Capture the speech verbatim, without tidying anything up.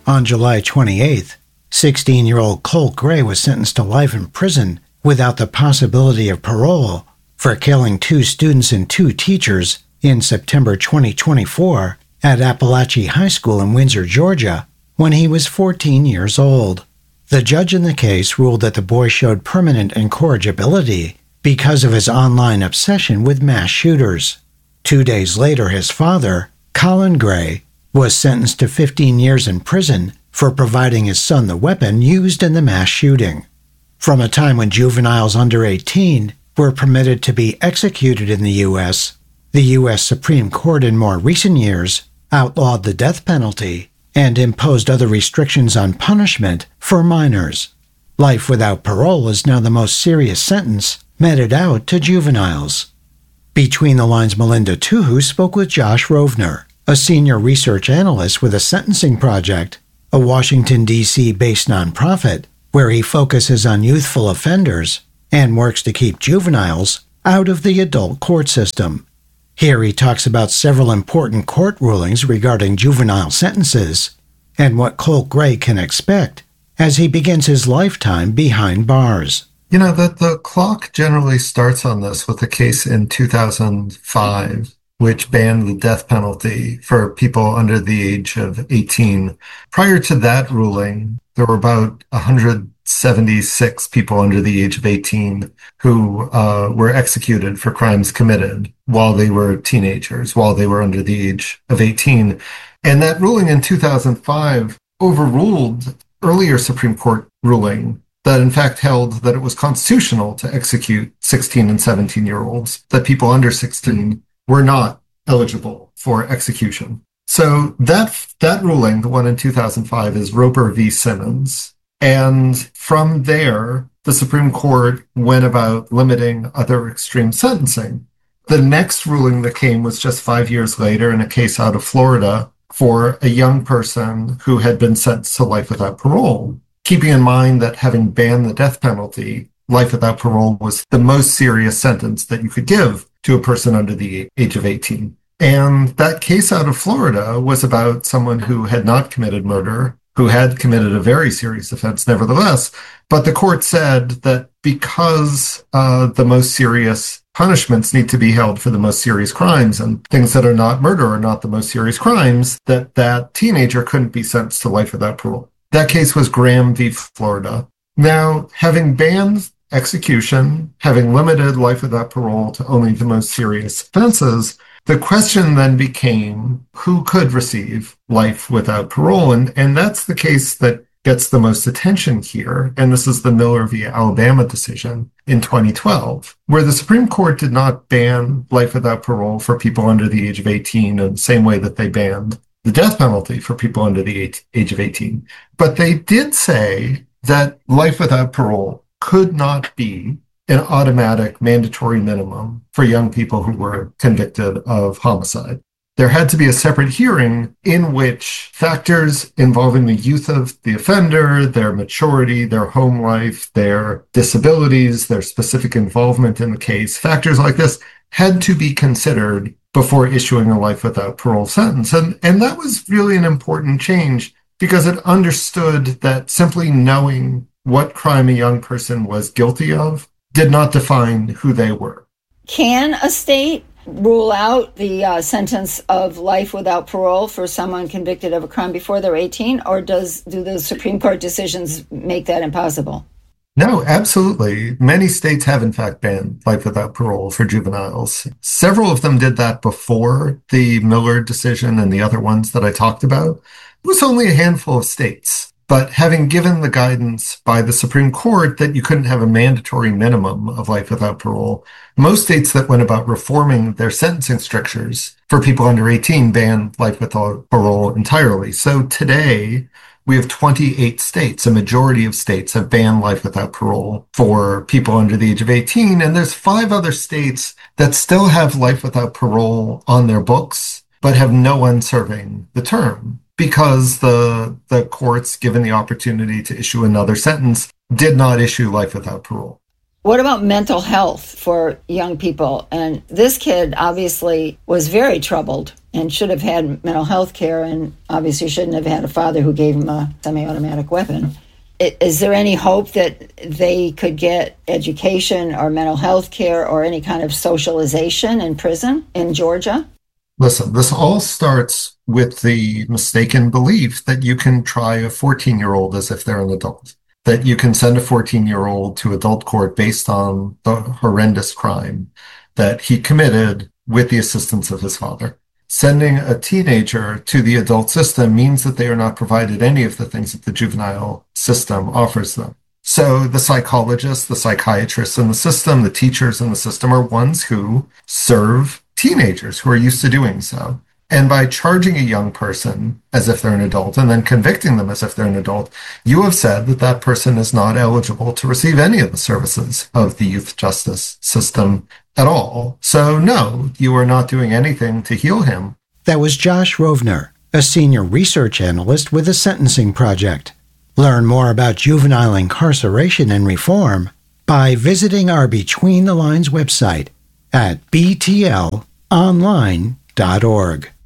On July twenty-eighth, sixteen-year-old Colt Gray was sentenced to life in prison without the possibility of parole for killing two students and two teachers in September twenty twenty-four at Appalachian High School in Windsor, Georgia, when he was fourteen years old. The judge in the case ruled that the boy showed permanent incorrigibility because of his online obsession with mass shooters. Two days later, his father, Colin Gray, was sentenced to fifteen years in prison for providing his son the weapon used in the mass shooting. From a time when juveniles under eighteen were permitted to be executed in the U S, the U S Supreme Court in more recent years outlawed the death penalty and imposed other restrictions on punishment for minors. Life without parole is now the most serious sentence meted out to juveniles. Between the Lines, Melinda Tuhu spoke with Josh Rovner, a senior research analyst with the Sentencing Project, a Washington, D C based nonprofit where he focuses on youthful offenders and works to keep juveniles out of the adult court system. Here he talks about several important court rulings regarding juvenile sentences and what Colt Gray can expect as he begins his lifetime behind bars. You know, that the clock generally starts on this with a case in two thousand five, which banned the death penalty for people under the age of eighteen. Prior to that ruling, there were about one hundred seventy-six people under the age of eighteen who uh, were executed for crimes committed while they were teenagers, while they were under the age of eighteen. And that ruling in two thousand five overruled earlier Supreme Court ruling that in fact held that it was constitutional to execute sixteen and seventeen-year-olds, that people under sixteen were not eligible for execution. So that that ruling, the one in two thousand five, is Roper v. Simmons. And from there, the Supreme Court went about limiting other extreme sentencing. The next ruling that came was just five years later in a case out of Florida for a young person who had been sentenced to life without parole. Keeping in mind that having banned the death penalty, life without parole was the most serious sentence that you could give to a person under the age of eighteen. And that case out of Florida was about someone who had not committed murder, who had committed a very serious offense nevertheless. But the court said that because uh, the most serious punishments need to be held for the most serious crimes, and things that are not murder are not the most serious crimes, that that teenager couldn't be sentenced to life without parole. That case was Graham v. Florida. Now, having banned execution, having limited life without parole to only the most serious offenses, the question then became who could receive life without parole. And, and that's the case that gets the most attention here. And this is the Miller v. Alabama decision in twenty twelve, where the Supreme Court did not ban life without parole for people under the age of eighteen in the same way that they banned the death penalty for people under the age of eighteen. But they did say that life without parole could not be an automatic mandatory minimum for young people who were convicted of homicide. There had to be a separate hearing in which factors involving the youth of the offender, their maturity, their home life, their disabilities, their specific involvement in the case, factors like this had to be considered before issuing a life without parole sentence. And, and that was really an important change because it understood that simply knowing what crime a young person was guilty of did not define who they were. Can a state rule out the uh, sentence of life without parole for someone convicted of a crime before they're eighteen, or does do the Supreme Court decisions make that impossible? No, absolutely. Many states have, in fact, banned life without parole for juveniles. Several of them did that before the Miller decision and the other ones that I talked about. It was only a handful of states. But having given the guidance by the Supreme Court that you couldn't have a mandatory minimum of life without parole, most states that went about reforming their sentencing strictures for people under eighteen banned life without parole entirely. So today, we have twenty-eight states. A majority of states have banned life without parole for people under the age of eighteen. And there's five other states that still have life without parole on their books, but have no one serving the term, because the the courts, given the opportunity to issue another sentence, did not issue life without parole. What about mental health for young people? And this kid obviously was very troubled and should have had mental health care and obviously shouldn't have had a father who gave him a semi-automatic weapon. Is there any hope that they could get education or mental health care or any kind of socialization in prison in Georgia? Listen, this all starts with the mistaken belief that you can try a fourteen-year-old as if they're an adult, that you can send a fourteen-year-old to adult court based on the horrendous crime that he committed with the assistance of his father. Sending a teenager to the adult system means that they are not provided any of the things that the juvenile system offers them. So the psychologists, the psychiatrists in the system, the teachers in the system are ones who serve teenagers who are used to doing so. And by charging a young person as if they're an adult and then convicting them as if they're an adult, you have said that that person is not eligible to receive any of the services of the youth justice system at all. So no, you are not doing anything to heal him. That was Josh Rovner, a senior research analyst with the Sentencing Project. Learn more about juvenile incarceration and reform by visiting our Between the Lines website at b t l online dot org.